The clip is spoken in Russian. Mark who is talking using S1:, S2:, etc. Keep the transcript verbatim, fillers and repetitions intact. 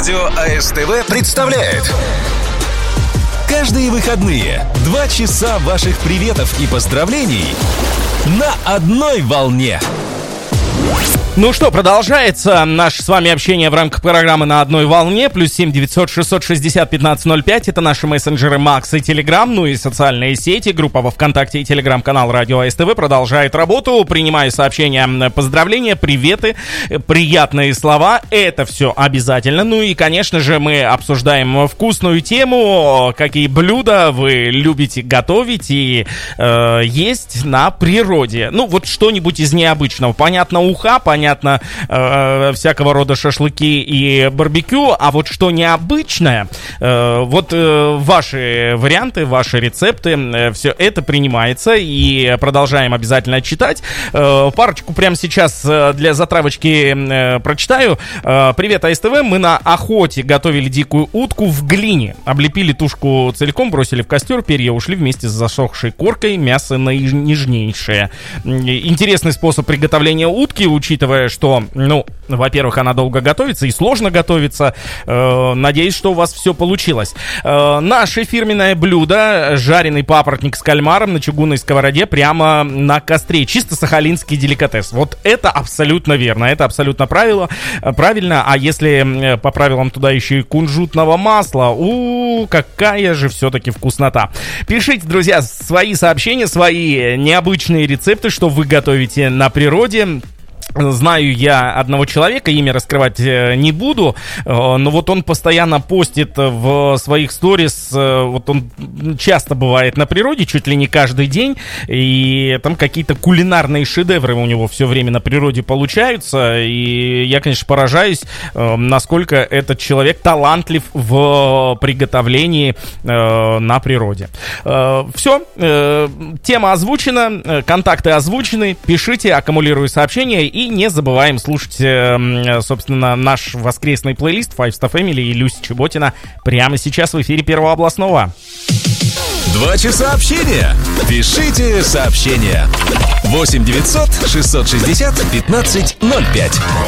S1: Радио АСТВ представляет каждые выходные два часа ваших приветов и поздравлений на одной волне.
S2: Ну что, продолжается наше с вами общение в рамках программы «На одной волне». Плюс семь девятьсот шестьсот шестьдесят пятнадцать ноль пять. Это наши мессенджеры Макс и Телеграм. Ну и социальные сети. Группа во ВКонтакте и Телеграм-канал Радио АСТВ продолжает работу. Принимаю сообщения, поздравления, приветы, приятные слова. Это все обязательно. Ну и, конечно же, мы обсуждаем вкусную тему. Какие блюда вы любите готовить и э, есть на природе. Ну вот что-нибудь из необычного. Понятно, уха, понятно. Понятно, э, всякого рода шашлыки и барбекю, а вот что необычное, э, вот э, ваши варианты, ваши рецепты, э, все это принимается и продолжаем обязательно читать. Э, парочку прямо сейчас э, для затравочки э, прочитаю. Э, Привет, АСТВ, мы на охоте готовили дикую утку в глине, облепили тушку целиком, бросили в костер, перья ушли вместе с засохшей коркой, мясо нежнейшее. Интересный способ приготовления утки, учитывая, что, ну, во-первых, она долго готовится и сложно готовится. Э, надеюсь, что у вас все получилось. Э, наше фирменное блюдо — жареный папоротник с кальмаром на чугунной сковороде прямо на костре. Чисто сахалинский деликатес. Вот это абсолютно верно, это абсолютно правило, правильно. А если по правилам туда еще и кунжутного масла, у какая же все-таки вкуснота. Пишите, друзья, свои сообщения, свои необычные рецепты, что вы готовите на природе. Знаю я одного человека, имя раскрывать не буду, но вот он постоянно постит в своих сторис, вот он часто бывает на природе, чуть ли не каждый день, и там какие-то кулинарные шедевры у него все время на природе получаются, и я, конечно, поражаюсь, насколько этот человек талантлив в приготовлении на природе. Все, тема озвучена, контакты озвучены, пишите, аккумулирую сообщения. И не забываем слушать, собственно, наш воскресный плейлист Five Star Family и Люси Чеботина прямо сейчас в эфире Первого областного.
S1: Два часа общения. Пишите сообщения. восемь девятьсот шестьсот шестьдесят пятнадцать ноль пять.